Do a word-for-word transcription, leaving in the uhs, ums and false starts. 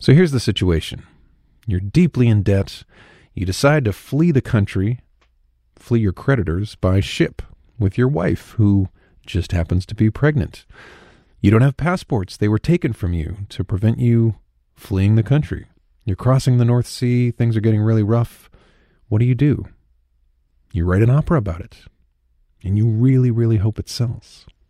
So here's the situation. You're deeply in debt. You decide to flee the country, flee your creditors by ship with your wife, who just happens to be pregnant. You don't have passports. They were taken from you to prevent you fleeing the country. You're crossing the North Sea. Things are getting really rough. What do you do? You write an opera about it. And you really, really hope it sells.